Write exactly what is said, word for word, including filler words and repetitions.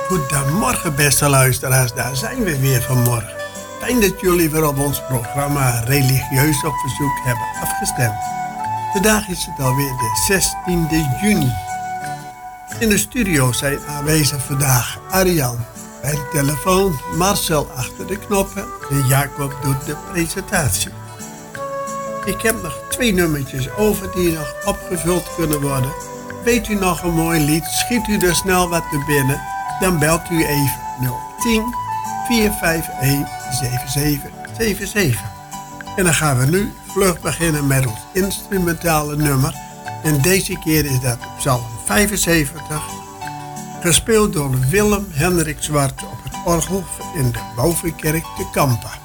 Goedemorgen beste luisteraars, daar zijn we weer vanmorgen. Fijn dat jullie weer op ons programma Religieus op Verzoek hebben afgestemd. Vandaag is het alweer de zestiende juni. In de studio zijn aanwezig vandaag Arjan bij de telefoon, Marcel achter de knoppen en Jacob doet de presentatie. Ik heb nog twee nummertjes over die nog opgevuld kunnen worden. Weet u nog een mooi lied, schiet u er snel wat te binnen, dan belt u even nul tien, vier vijf een, zeven zeven zeven zeven. En dan gaan we nu vlug beginnen met ons instrumentale nummer. En deze keer is dat Psalm vijfenzeventig, gespeeld door Willem Hendrik Zwart op het orgel in de Bovenkerk te Kampen.